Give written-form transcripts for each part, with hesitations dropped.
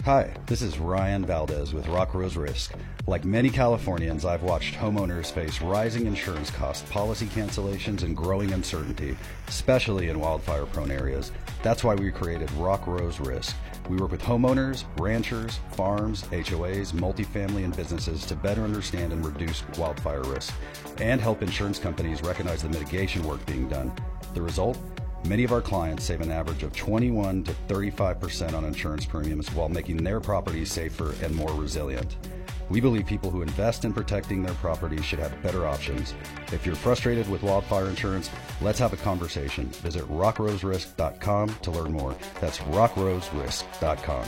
Hi, this is Ryan Valdez with Rock Rose Risk. Like many Californians, I've watched homeowners face rising insurance costs, policy cancellations, and growing uncertainty, especially in wildfire-prone areas. That's why we created Rock Rose Risk. We work with homeowners, ranchers, farms, HOAs, multifamily, and businesses to better understand and reduce wildfire risk, and help insurance companies recognize the mitigation work being done. The result? Many of our clients save an average of 21 to 35% on insurance premiums while making their properties safer and more resilient. We believe people who invest in protecting their properties should have better options. If you're frustrated with wildfire insurance, let's have a conversation. Visit rockroserisk.com to learn more. That's rockroserisk.com.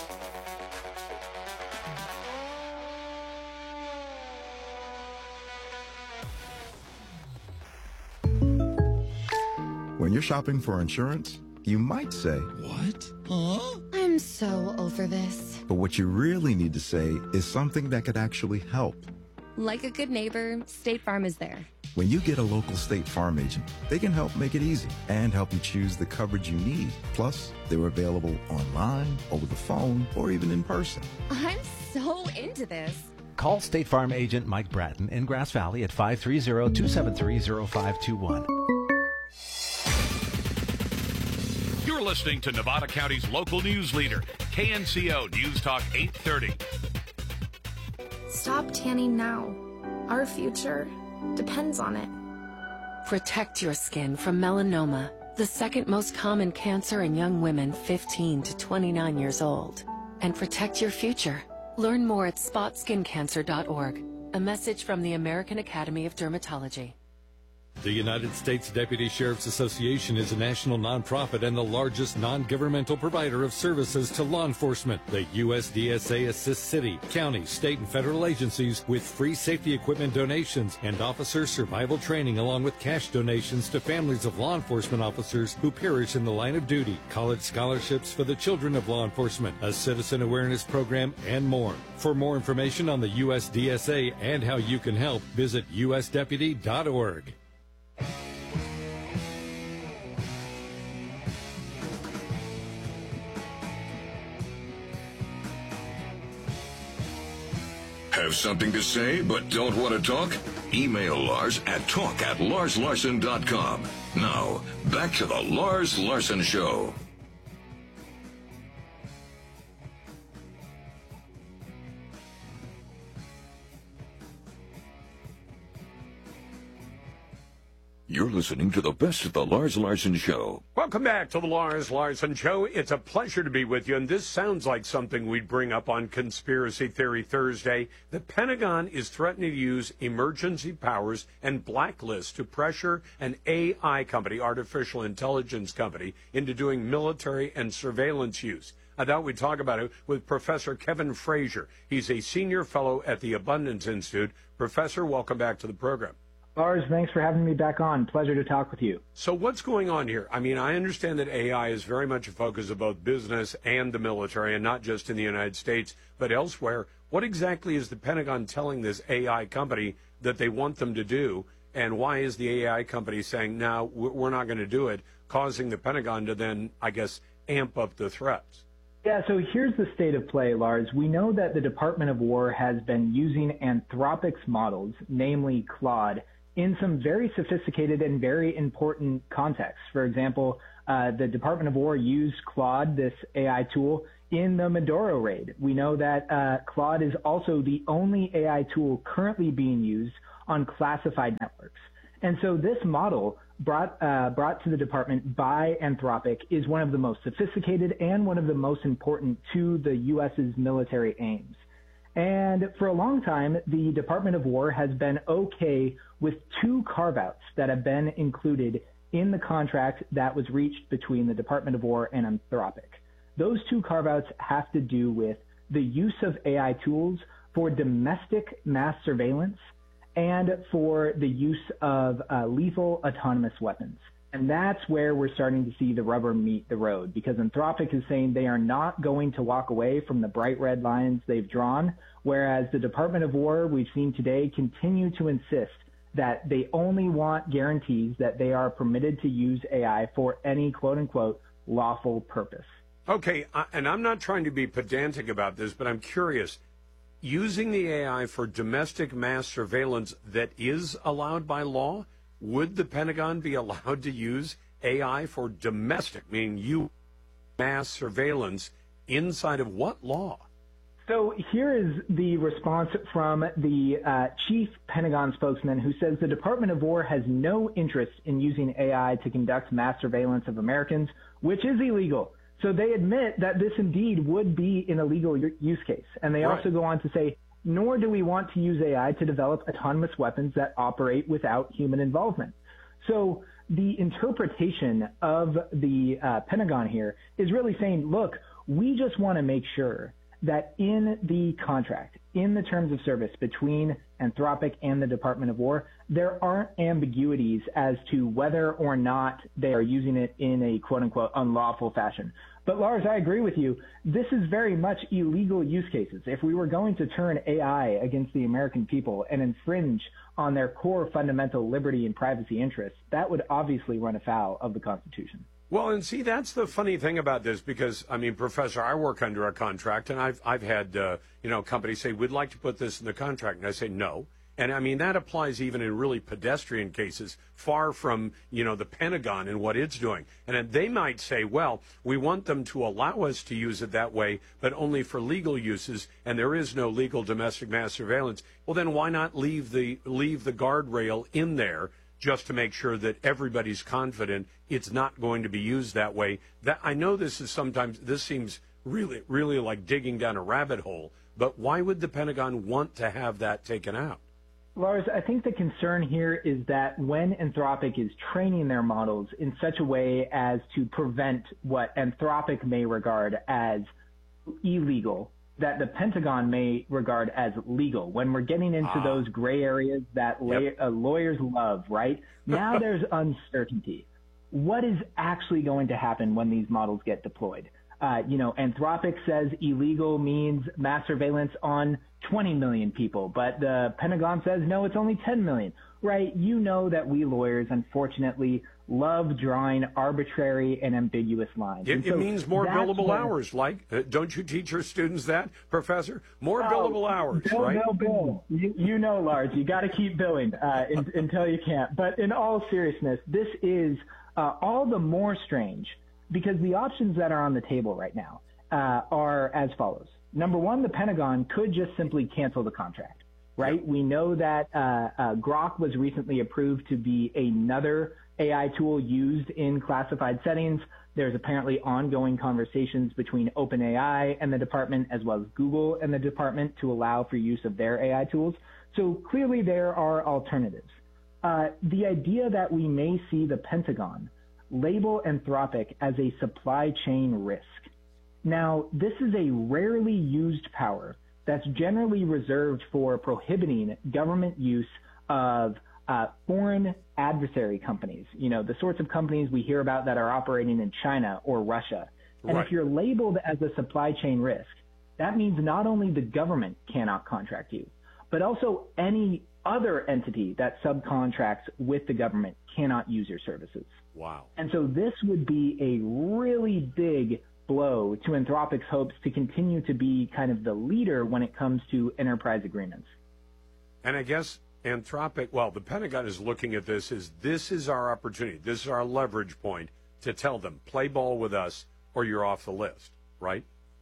When you're shopping for insurance, you might say, "What? Huh?" I'm so over this. But what you really need to say is something that could actually help. Like a good neighbor, State Farm is there. When you get a local State Farm agent, they can help make it easy and help you choose the coverage you need. Plus, they're available online, over the phone, or even in person. I'm so into this. Call State Farm agent Mike Bratton in Grass Valley at 530-273-0521. You're listening to Nevada County's local news leader, KNCO News Talk 830. Stop tanning now. Our future depends on it. Protect your skin from melanoma, the second most common cancer in young women 15 to 29 years old. And protect your future. Learn more at spotskincancer.org. A message from the American Academy of Dermatology. The United States Deputy Sheriff's Association is a national nonprofit and the largest non-governmental provider of services to law enforcement. The USDSA assists city, county, state, and federal agencies with free safety equipment donations and officer survival training, along with cash donations to families of law enforcement officers who perish in the line of duty, college scholarships for the children of law enforcement, a citizen awareness program, and more. For more information on the USDSA and how you can help, visit usdeputy.org. Have something to say but don't want to talk? Email Lars at talk@larslarson.com. Now, back to the Lars Larson Show. You're listening to the best of the Lars Larson Show. Welcome back to the Lars Larson Show. It's a pleasure to be with you, and this sounds like something we'd bring up on Conspiracy Theory Thursday. The Pentagon is threatening to use emergency powers and blacklist to pressure an AI company, artificial intelligence company, into doing military and surveillance use. I thought we'd talk about it with Professor Kevin Frazier. He's a senior fellow at the Abundance Institute. Professor, welcome back to the program. Lars, thanks for having me back on. Pleasure to talk with you. So what's going on here? I mean, I understand that AI is very much a focus of both business and the military, and not just in the United States, but elsewhere. What exactly is the Pentagon telling this AI company that they want them to do? And why is the AI company saying, no, we're not going to do it, causing the Pentagon to then, I guess, amp up the threats? Yeah, so here's the state of play, Lars. We know that the Department of War has been using Anthropic's models, namely Claude, in some very sophisticated and very important contexts. For example, the Department of War used Claude, this AI tool, in the Maduro raid. We know that Claude is also the only AI tool currently being used on classified networks. And so this model brought to the department by Anthropic is one of the most sophisticated and one of the most important to the U.S.'s military aims. And for a long time, the Department of War has been okay with two carve-outs that have been included in the contract that was reached between the Department of War and Anthropic. Those two carve-outs have to do with the use of AI tools for domestic mass surveillance and for the use of lethal autonomous weapons. And that's where we're starting to see the rubber meet the road, because Anthropic is saying they are not going to walk away from the bright red lines they've drawn, whereas the Department of War, we've seen today, continue to insist that they only want guarantees that they are permitted to use AI for any quote-unquote lawful purpose. Okay, and I'm not trying to be pedantic about this, but I'm curious. Using the AI for domestic mass surveillance that is allowed by law, would the Pentagon be allowed to use AI for domestic, meaning mass surveillance inside of what law? So here is the response from the chief Pentagon spokesman, who says the Department of War has no interest in using AI to conduct mass surveillance of Americans, which is illegal. So they admit that this indeed would be an illegal use case. And they also go on to say, nor do we want to use AI to develop autonomous weapons that operate without human involvement. So the interpretation of the Pentagon here is really saying, look, we just want to make sure that in the contract, in the terms of service between Anthropic and the Department of War, there aren't ambiguities as to whether or not they are using it in a quote-unquote unlawful fashion. But Lars, I agree with you. This is very much illegal use cases. If we were going to turn AI against the American people and infringe on their core fundamental liberty and privacy interests, that would obviously run afoul of the Constitution. Well, and see, that's the funny thing about this, because, I mean, Professor, I work under a contract, and I've had, companies say, we'd like to put this in the contract, and I say no. And, I mean, that applies even in really pedestrian cases, far from, the Pentagon and what it's doing. And they might say, well, we want them to allow us to use it that way, but only for legal uses, and there is no legal domestic mass surveillance. Well, then why not leave the guardrail in there, just to make sure that everybody's confident it's not going to be used that way? That I know this seems really, really like digging down a rabbit hole, but why would the Pentagon want to have that taken out? Lars, I think the concern here is that when Anthropic is training their models in such a way as to prevent what Anthropic may regard as illegal, that the Pentagon may regard as legal. When we're getting into those gray areas that lawyers love, right? Now there's uncertainty. What is actually going to happen when these models get deployed? Anthropic says illegal means mass surveillance on 20 million people, but the Pentagon says, no, it's only 10 million, right? You know that we lawyers, unfortunately, love drawing arbitrary and ambiguous lines. It means more billable hours, don't you teach your students that, Professor? More billable hours, right? Bill. You know, Lars, you got to keep billing until you can't. But in all seriousness, this is all the more strange because the options that are on the table right now are as follows. Number one, the Pentagon could just simply cancel the contract, right? We know that Grok was recently approved to be another AI tool used in classified settings. There's apparently ongoing conversations between OpenAI and the department, as well as Google and the department, to allow for use of their AI tools. So clearly there are alternatives. The idea that we may see the Pentagon label Anthropic as a supply chain risk. Now, this is a rarely used power that's generally reserved for prohibiting government use of foreign adversary companies, the sorts of companies we hear about that are operating in China or Russia. And if you're labeled as a supply chain risk, that means not only the government cannot contract you, but also any other entity that subcontracts with the government cannot use your services. Wow. And so this would be a really big blow to Anthropic's hopes to continue to be kind of the leader when it comes to enterprise agreements. And I guess Anthropic, the Pentagon is looking at this as this is our opportunity. This is our leverage point to tell them, play ball with us or you're off the list, right?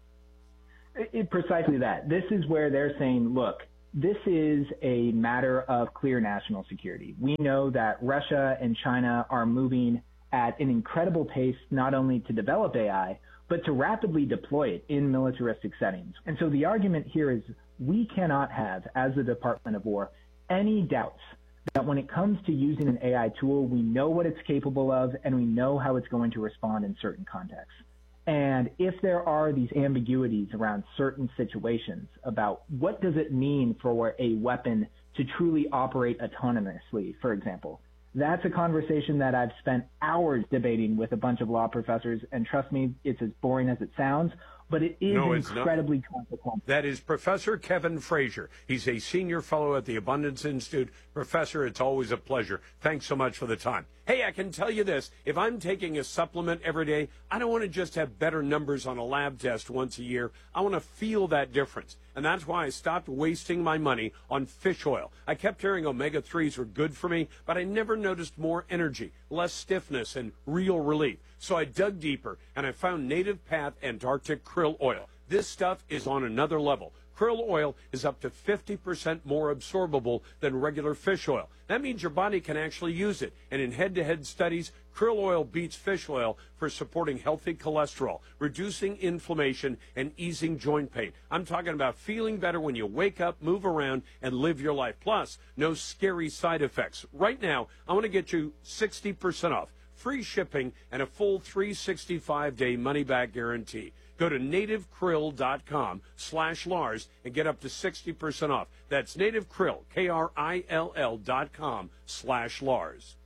Precisely that. This is where they're saying, look, this is a matter of clear national security. We know that Russia and China are moving at an incredible pace, not only to develop AI, but to rapidly deploy it in militaristic settings. And so the argument here is we cannot have, as the Department of War, any doubts that when it comes to using an AI tool, we know what it's capable of and we know how it's going to respond in certain contexts. And if there are these ambiguities around certain situations about what does it mean for a weapon to truly operate autonomously, for example, that's a conversation that I've spent hours debating with a bunch of law professors, and trust me, it's as boring as it sounds. but it is it's incredibly consequential. That is Professor Kevin Frazier. He's a senior fellow at the Abundance Institute. Professor, it's always a pleasure. Thanks so much for the time. Hey, I can tell you this. If I'm taking a supplement every day, I don't want to just have better numbers on a lab test once a year. I want to feel that difference. And that's why I stopped wasting my money on fish oil. I kept hearing omega-3s were good for me, but I never noticed more energy, less stiffness, and real relief. So I dug deeper, and I found Native Path Antarctic Krill Oil. This stuff is on another level. Krill oil is up to 50% more absorbable than regular fish oil. That means your body can actually use it. And in head-to-head studies, krill oil beats fish oil for supporting healthy cholesterol, reducing inflammation, and easing joint pain. I'm talking about feeling better when you wake up, move around, and live your life. Plus, no scary side effects. Right now, I want to get you 60% off, free shipping, and a full 365-day money-back guarantee. Go to nativekrill.com/Lars and get up to 60% off. That's nativekrill, KRILL.com/Lars.